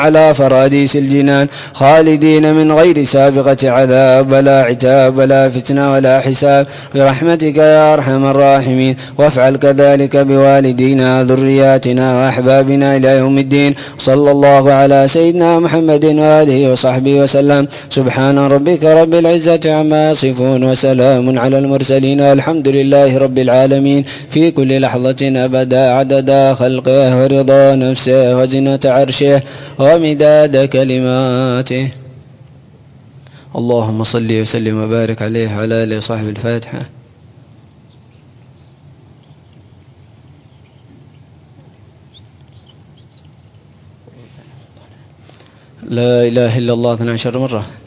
على فراديس الجنان خالدين من غير سابقة عذاب ولا عتاب ولا فتنة ولا حساب برحمتك يا أرحم الراحمين. وافعل كذلك بوالدينا ذرياتنا وأحبابنا إلى يوم الدين. صلى الله على سيدنا محمد وآله وصحبه وسلم. سبحان ربك رب العزة عما يصفون وسلام على المرسلين والحمد لله رب العالمين في كل لحظة أبدا عدد خلقه ورضا نفسه وزنة عرشه ومداد كلماته. اللهم صل وسلم وبارك عليه وعلى آله وصحبه. الفاتحة. لا إله إلا الله 12 مرة.